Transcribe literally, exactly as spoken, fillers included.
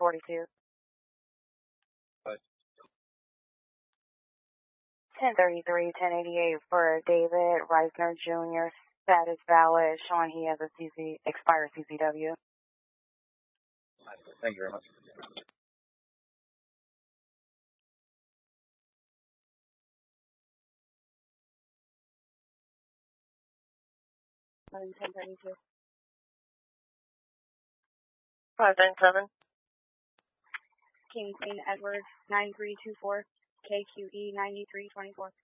forty-two. What? ten thirty-three, ten eighty-eight for David Reisner Junior Status valid, showing he has a C C, expired C C W. Thank you very much. ten thirty-two. five nine seven. King Queen Edward nine three two four, K Q E ninety-three twenty-four.